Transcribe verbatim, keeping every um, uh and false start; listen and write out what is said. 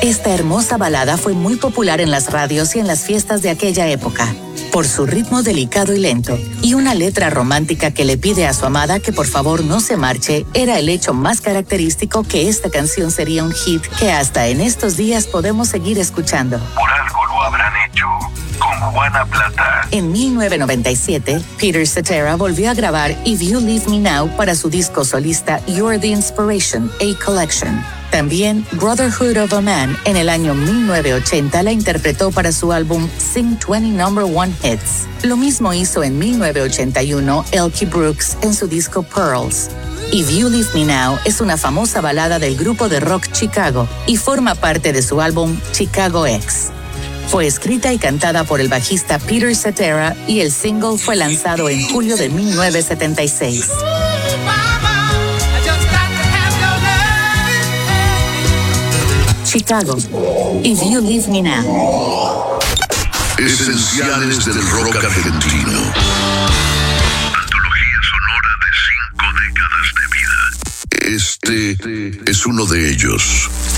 Esta hermosa balada fue muy popular en las radios y en las fiestas de aquella época, por su ritmo delicado y lento, y una letra romántica que le pide a su amada que por favor no se marche, era el hecho más característico que esta canción sería un hit que hasta en estos días podemos seguir escuchando. Por algo lo habrán hecho. Con Juana Plata. En mil novecientos noventa y siete, Peter Cetera volvió a grabar If You Leave Me Now para su disco solista You're the Inspiration, A Collection. También Brotherhood of a Man en el año mil novecientos ochenta la interpretó para su álbum Sing veinte Number One Hits. Lo mismo hizo en mil novecientos ochenta y uno Elkie Brooks en su disco Pearls. If You Leave Me Now es una famosa balada del grupo de rock Chicago y forma parte de su álbum Chicago X. Fue escrita y cantada por el bajista Peter Cetera y el single fue lanzado en julio de mil novecientos setenta y seis. Chicago, If You Leave Me Now. Esenciales del rock argentino. Antología sonora de cinco décadas de vida. Este es uno de ellos.